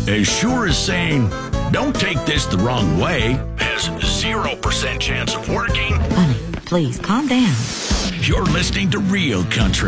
as sure as saying, "Don't take this the wrong way," has 0% chance of working. Honey, please calm down. You're listening to Real Country.